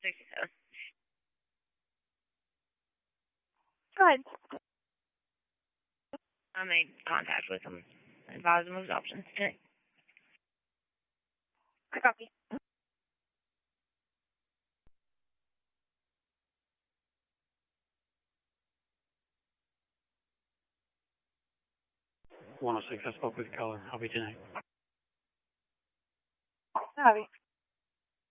67. Go ahead. I made contact with him. Advised him of his options today. I copy. I spoke with Keller. I'll be tonight. Copy.